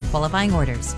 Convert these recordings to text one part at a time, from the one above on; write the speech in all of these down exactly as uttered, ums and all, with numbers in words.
qualifying orders.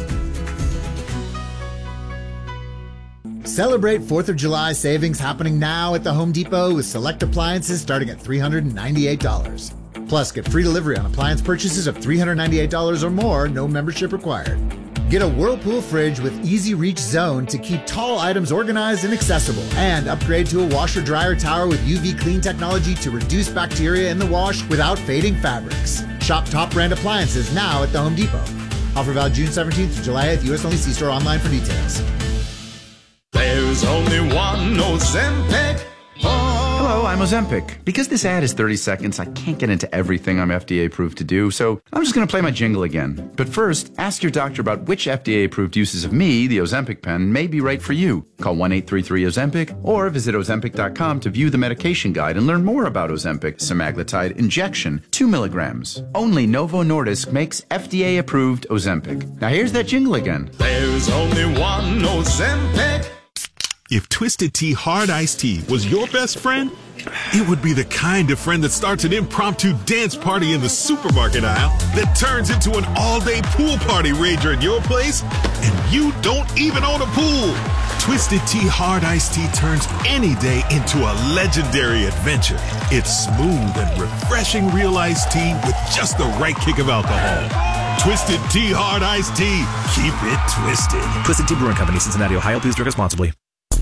Celebrate fourth of July savings happening now at the Home Depot with select appliances starting at three hundred ninety-eight dollars. Plus, get free delivery on appliance purchases of three hundred ninety-eight dollars or more, no membership required. Get a Whirlpool fridge with Easy Reach Zone to keep tall items organized and accessible. And upgrade to a washer-dryer tower with U V clean technology to reduce bacteria in the wash without fading fabrics. Shop top brand appliances now at the Home Depot. Offer valid June seventeenth to July eighth. U S only. See store online for details. There's only one Ozempic. Hello, I'm Ozempic. Because this ad is thirty seconds, I can't get into everything I'm F D A approved to do, so I'm just going to play my jingle again. But first, ask your doctor about which F D A approved uses of me, the Ozempic pen, may be right for you. Call one eight three three Ozempic or visit Ozempic dot com to view the medication guide and learn more about Ozempic semaglutide injection, two milligrams. Only Novo Nordisk makes F D A approved Ozempic. Now here's that jingle again. There's only one Ozempic. If Twisted Tea Hard Iced Tea was your best friend, it would be the kind of friend that starts an impromptu dance party in the supermarket aisle that turns into an all-day pool party rager at your place, and you don't even own a pool. Twisted Tea Hard Iced Tea turns any day into a legendary adventure. It's smooth and refreshing real iced tea with just the right kick of alcohol. Twisted Tea Hard Iced Tea. Keep it twisted. Twisted Tea Brewing Company, Cincinnati, Ohio. Please drink responsibly.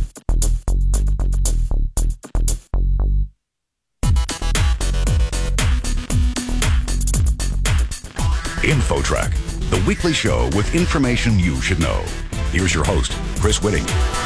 InfoTrack, the weekly show with information you should know. Here's your host, Chris Whitting.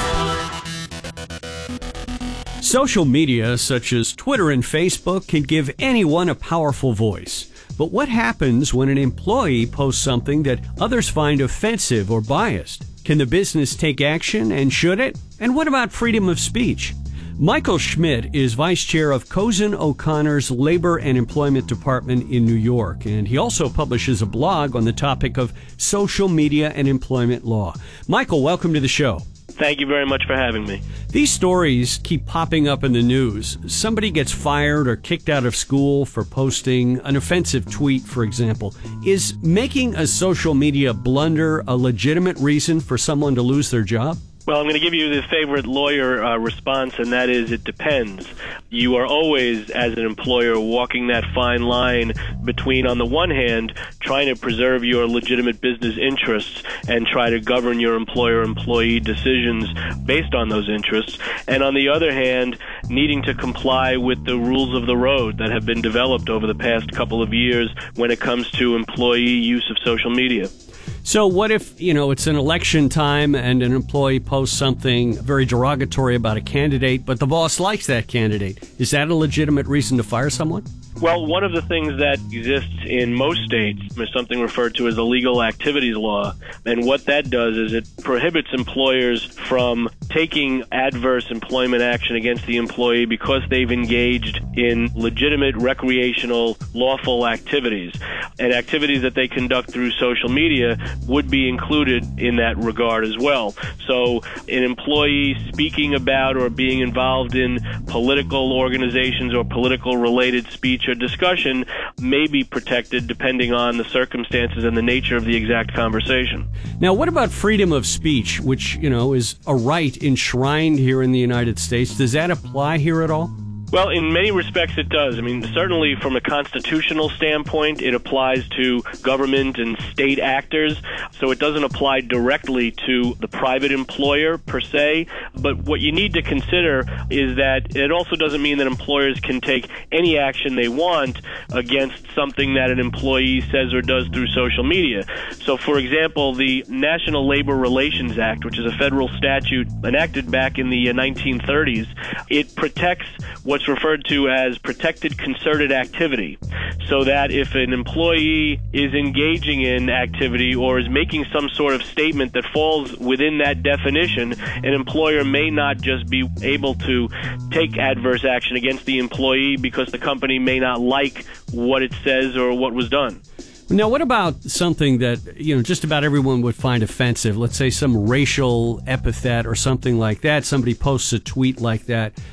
Social media, such as Twitter and Facebook, can give anyone a powerful voice. But what happens when an employee posts something that others find offensive or biased? Can the business take action, and should it? And what about freedom of speech? Michael Schmidt is vice chair of Cozen O'Connor's Labor and Employment Department in New York, and he also publishes a blog on the topic of social media and employment law. Michael, welcome to the show. Thank you very much for having me. These stories keep popping up in the news. Somebody gets fired or kicked out of school for posting an offensive tweet, for example. Is making a social media blunder a legitimate reason for someone to lose their job? Well, I'm going to give you the favorite lawyer uh, response, and that is it depends. You are always, as an employer, walking that fine line between, on the one hand, trying to preserve your legitimate business interests and try to govern your employer-employee decisions based on those interests, and on the other hand, needing to comply with the rules of the road that have been developed over the past couple of years when it comes to employee use of social media. So what if, you know, it's an election time and an employee posts something very derogatory about a candidate, but the boss likes that candidate? Is that a legitimate reason to fire someone? Well, one of the things that exists in most states is something referred to as a legal activities law. And what that does is it prohibits employers from taking adverse employment action against the employee because they've engaged in legitimate recreational lawful activities. And activities that they conduct through social media would be included in that regard as well. So an employee speaking about or being involved in political organizations or political related speech or discussion may be protected depending on the circumstances and the nature of the exact conversation. Now, what about freedom of speech, which, you know, is a right enshrined here in the United States? Does that apply here at all? Well, in many respects it does. I mean, certainly from a constitutional standpoint, it applies to government and state actors, so it doesn't apply directly to the private employer per se. But what you need to consider is that it also doesn't mean that employers can take any action they want against something that an employee says or does through social media. So, for example, the National Labor Relations Act, which is a federal statute enacted back in the nineteen thirties, it protects what's referred to as protected concerted activity, so that if an employee is engaging in activity or is making some sort of statement that falls within that definition, an employer may not just be able to take adverse action against the employee because the company may not like what it says or what was done. Now, what about something that, you know, just about everyone would find offensive? Let's say some racial epithet or something like that. Somebody posts a tweet like that.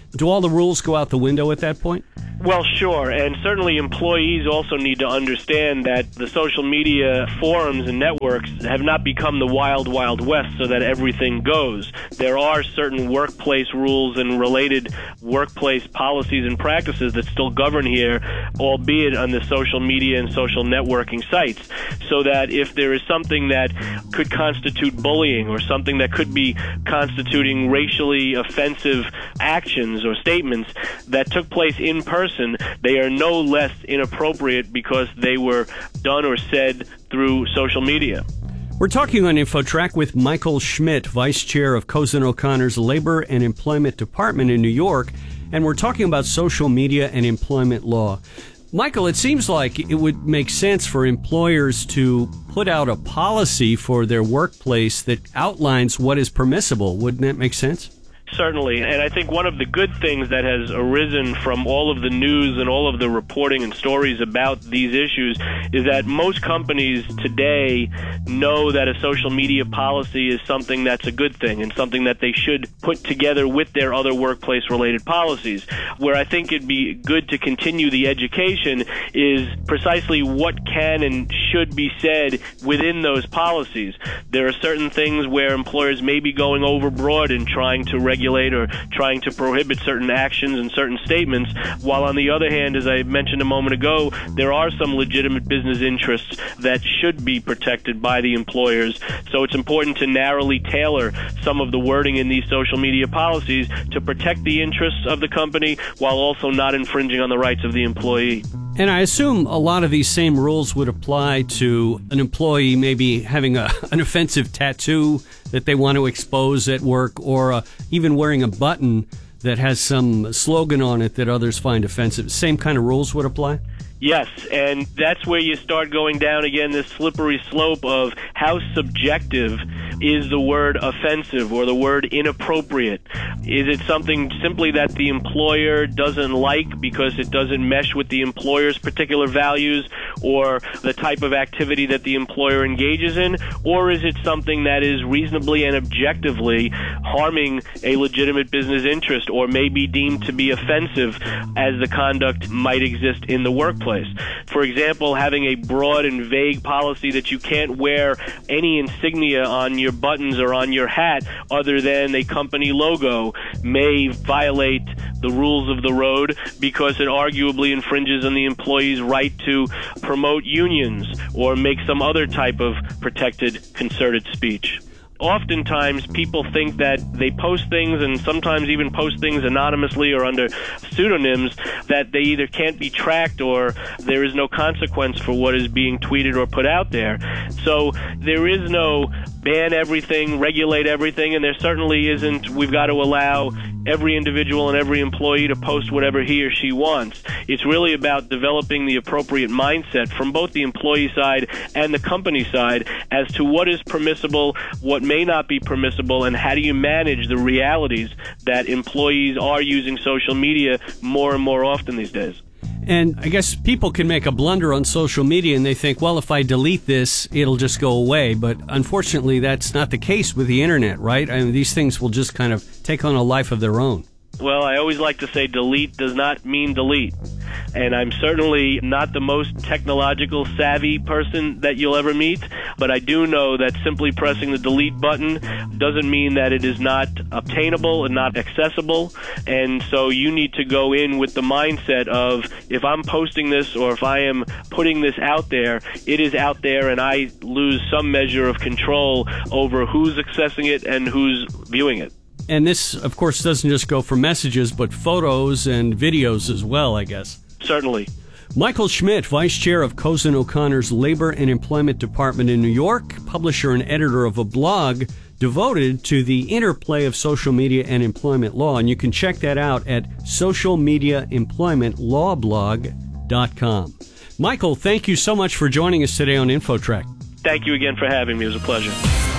Do all the rules go out the window at that point? Well, sure, and certainly employees also need to understand that the social media forums and networks have not become the wild, wild west so that everything goes. There are certain workplace rules and related workplace policies and practices that still govern here, albeit on the social media and social networking sites, so that if there is something that could constitute bullying or something that could be constituting racially offensive actions or statements that took place in person, they are no less inappropriate because they were done or said through social media. We're talking on InfoTrack with Michael Schmidt, Vice Chair of Cozen O'Connor's Labor and Employment Department in New York, and we're talking about social media and employment law. Michael, it seems like it would make sense for employers to put out a policy for their workplace that outlines what is permissible. Wouldn't that make sense? Certainly, and I think one of the good things that has arisen from all of the news and all of the reporting and stories about these issues is that most companies today know that a social media policy is something that's a good thing and something that they should put together with their other workplace-related policies. Where I think it'd be good to continue the education is precisely what can and should be said within those policies. There are certain things where employers may be going overboard in trying to regulate or trying to prohibit certain actions and certain statements, while on the other hand, as I mentioned a moment ago, there are some legitimate business interests that should be protected by the employers. So it's important to narrowly tailor some of the wording in these social media policies to protect the interests of the company while also not infringing on the rights of the employee. And I assume a lot of these same rules would apply to an employee maybe having a, an offensive tattoo that they want to expose at work, or uh, even wearing a button that has some slogan on it that others find offensive. Same kind of rules would apply? Yes, and that's where you start going down again this slippery slope of how subjective is the word offensive or the word inappropriate. Is it something simply that the employer doesn't like because it doesn't mesh with the employer's particular values or the type of activity that the employer engages in? Or is it something that is reasonably and objectively harming a legitimate business interest or may be deemed to be offensive as the conduct might exist in the workplace? For example, having a broad and vague policy that you can't wear any insignia on your buttons or on your hat other than a company logo may violate the rules of the road because it arguably infringes on the employee's right to promote unions or make some other type of protected concerted speech. Oftentimes, people think that they post things and sometimes even post things anonymously or under pseudonyms that they either can't be tracked or there is no consequence for what is being tweeted or put out there. So there is no ban everything, regulate everything, and there certainly isn't, we've got to allow every individual and every employee to post whatever he or she wants. It's really about developing the appropriate mindset from both the employee side and the company side as to what is permissible, what may not be permissible, and how do you manage the realities that employees are using social media more and more often these days. And I guess people can make a blunder on social media and they think, well, if I delete this, it'll just go away. But unfortunately, that's not the case with the internet, right? I mean, these things will just kind of take on a life of their own. Well, I always like to say delete does not mean delete. And I'm certainly not the most technological savvy person that you'll ever meet, but I do know that simply pressing the delete button doesn't mean that it is not obtainable and not accessible. And so you need to go in with the mindset of, if I'm posting this or if I am putting this out there, it is out there and I lose some measure of control over who's accessing it and who's viewing it. And this, of course, doesn't just go for messages, but photos and videos as well, I guess. Certainly. Michael Schmidt, Vice Chair of Cozen O'Connor's Labor and Employment Department in New York, publisher and editor of a blog devoted to the interplay of social media and employment law. And you can check that out at social media employment law blog dot com. Michael, thank you so much for joining us today on InfoTrack. Thank you again for having me. It was a pleasure.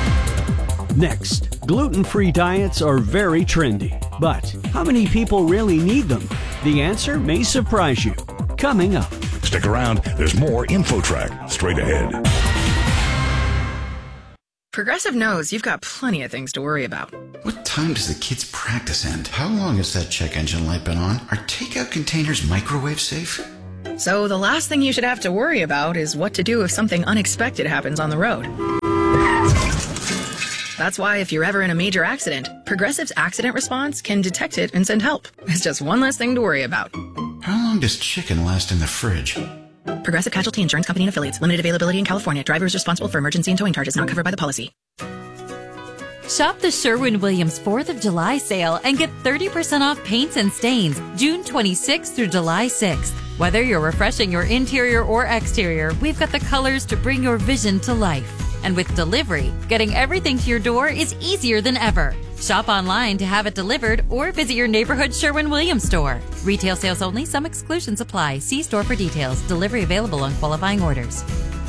Next, gluten-free diets are very trendy, but how many people really need them? The answer may surprise you. Coming up. Stick around. There's more InfoTrack straight ahead. Progressive knows you've got plenty of things to worry about. What time does the kids' practice end? How long has that check engine light been on? Are takeout containers microwave safe? So the last thing you should have to worry about is what to do if something unexpected happens on the road. That's why if you're ever in a major accident, Progressive's accident response can detect it and send help. It's just one less thing to worry about. How long does chicken last in the fridge? Progressive Casualty Insurance Company and Affiliates. Limited availability in California. Driver is responsible for emergency and towing charges not covered by the policy. Shop the Sherwin-Williams fourth of July sale and get thirty percent off paints and stains June twenty-sixth through July sixth. Whether you're refreshing your interior or exterior, we've got the colors to bring your vision to life. And with delivery, getting everything to your door is easier than ever. Shop online to have it delivered or visit your neighborhood Sherwin-Williams store. Retail sales only. Some exclusions apply. See store for details. Delivery available on qualifying orders.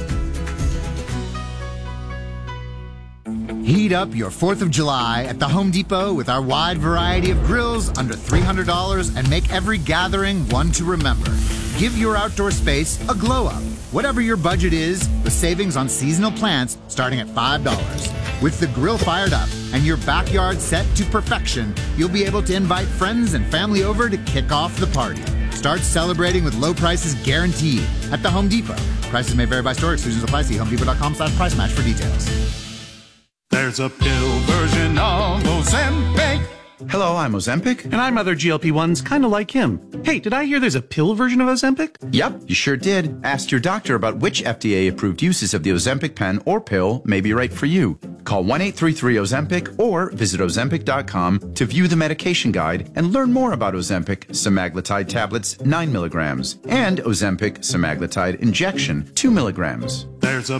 Heat up your fourth of July at the Home Depot with our wide variety of grills under three hundred dollars and make every gathering one to remember. Give your outdoor space a glow up. Whatever your budget is, with savings on seasonal plants starting at five dollars. With the grill fired up and your backyard set to perfection, you'll be able to invite friends and family over to kick off the party. Start celebrating with low prices guaranteed at the Home Depot. Prices may vary by store. Exclusions apply. See homedepot.com slash price match for details. There's a pill version of Ozempic. Hello, I'm Ozempic. And I'm other G L P ones kind of like him. Hey, did I hear there's a pill version of Ozempic? Yep, you sure did. Ask your doctor about which F D A-approved uses of the Ozempic pen or pill may be right for you. Call one eight three three Ozempic or visit Ozempic dot com to view the medication guide and learn more about Ozempic semaglutide tablets nine milligrams and Ozempic semaglutide injection two milligrams. There's a